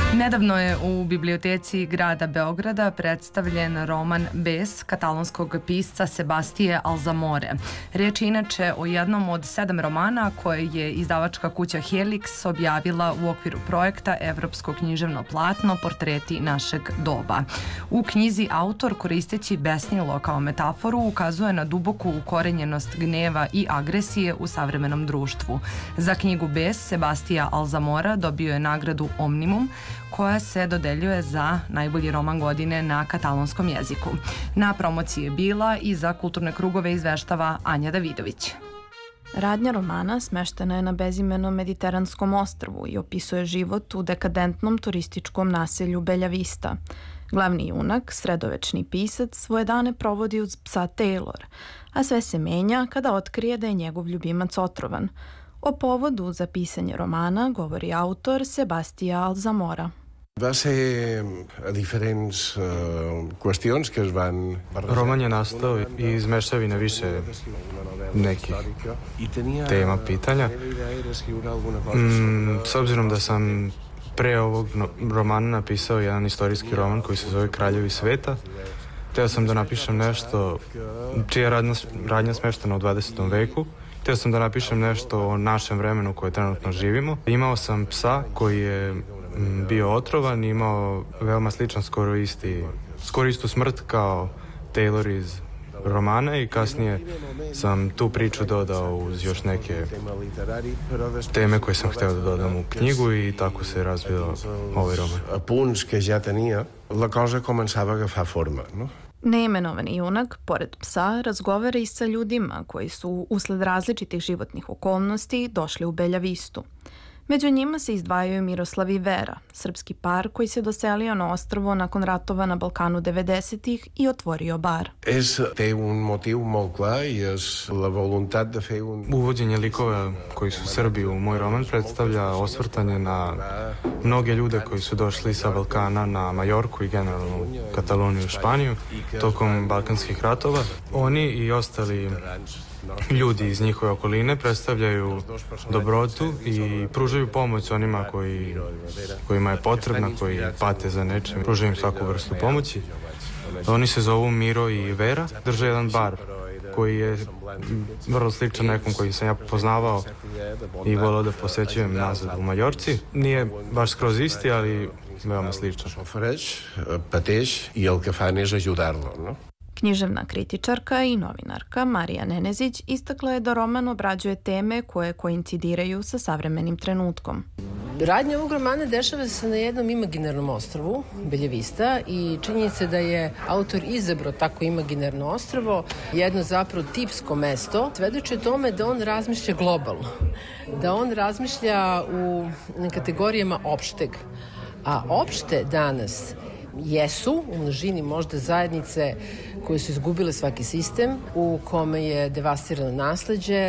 Nedavno je u biblioteci grada Beograda predstavljen roman Bes katalonskog pisca Sebastije Alzamore. Riječ je inače o jednom od 7 romana koje je izdavačka kuća Helix objavila u okviru projekta Evropsko književno platno Portreti našeg doba. U knjizi autor, koristeći besnilo kao metaforu, ukazuje na duboku ukorenjenost gneva i agresije u savremenom društvu. Za knjigu Bes Sebastija Alzamora dobio je nagradu Omnimum, koja se dodeljuje za najbolji roman godine na katalonskom jeziku. Na promociji je bila i za kulturne krugove izveštava Anja Davidović. Radnja romana smeštena je na bezimenom mediteranskom ostrvu i opisuje život u dekadentnom turističkom naselju Belja Vista. Glavni junak, sredovečni pisac, svoje dane provodi uz psa Taylor, a sve se menja kada otkrije da je njegov ljubimac otrovan. O povodu za pisanje romana govori autor Sebastija Alzamora. Va ser a diferents qüestions que es van... Roman je nastao iz mešavine više nekih tema, pitanja. S obzirom da sam pre ovog romana napisao jedan istorijski roman koji se zove Kraljevi sveta, hteo sam da napišem nešto čija je radnja smeštena u 20. veku. Hteo sam da napišem nešto o našem vremenu koje trenutno živimo. Imao sam psa koji je bio otrovan, imao veoma sličan, skoro istu smrt kao Taylor iz romana i kasnije sam tu priču dodao uz još neke teme koje sam hteo da dodam u knjigu i tako se razvio ovaj roman. A punts que ja tenia, la cosa començava a agafar forma, no? Neimenovani junak, pored psa, razgovara i sa ljudima koji su usled različitih životnih okolnosti došli u Belja Vistu. Među njima se izdvajaju Miroslav i Vera, srpski par koji se doselio na ostrvo nakon ratova na Balkanu 90-ih i otvorio bar. Té un motiu molt clar i és la voluntat de fer un... Uvođenje likova koji su Srbi u moj roman predstavlja osvrtanje na mnoge ljude koji su došli sa Balkana na Majorku i generalno u Kataloniju i Španiju tokom balkanskih ratova. Oni i ostali ljudi iz njihove okoline predstavljaju dobrotu i pružaju pomoć onima kojima je potrebna, koji pate za nečem. Pružaju im svaku vrstu pomoći. Oni se zovu Miro i Vera, drže jedan bar koji je vrlo sličan nekom koji sam ja poznavao i volao da posećujem nazad u Majorci. Nije baš skroz isti, ali veoma sličan. Pateix i el que fan és ajudar-lo, no? Književna kritičarka i novinarka Marija Nenezić istakla je da roman obrađuje teme koje koincidiraju sa savremenim trenutkom. Radnja ovog romana dešava se na jednom imaginarnom ostrvu, Belja Vista, i činjenica da je autor izabrao tako imaginarno ostrvo, jedno zapravo tipsko mesto, svedoči o tome da on razmišlja globalno, da on razmišlja u kategorijama opšteg. A opšte danas jesu u množini možda zajednice koje su izgubile svaki sistem, u kome je devastirano nasleđe,